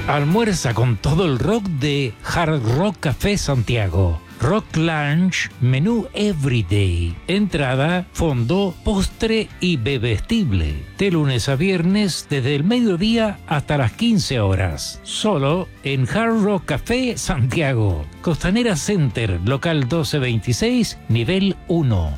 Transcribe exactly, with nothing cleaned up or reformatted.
Almuerza con todo el rock de Hard Rock Café Santiago. Rock Lunch, menú Everyday. Entrada, fondo, postre y bebestible. De lunes a viernes desde el mediodía hasta las quince horas. Solo en Hard Rock Café Santiago. Costanera Center, local doce veintiséis, nivel uno.